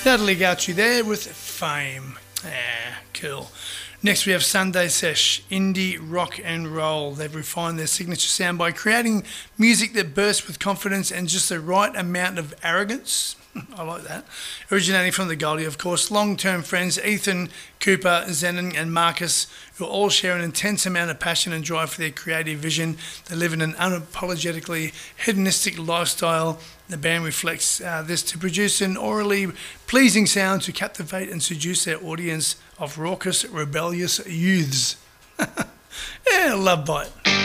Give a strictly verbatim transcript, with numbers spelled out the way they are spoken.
Natalie Gauchi there with Fame. Ah, cool. Next we have Sunday Sesh, indie rock and roll. They've refined their signature sound by creating music that bursts with confidence and just the right amount of arrogance. I like that. Originating from the Goldie, of course. Long-term friends Ethan, Cooper, Zenon and Marcus, who all share an intense amount of passion and drive for their creative vision. They live in an unapologetically hedonistic lifestyle. The band reflects uh, this to produce an orally pleasing sound to captivate and seduce their audience of raucous, rebellious youths. Yeah, love bite.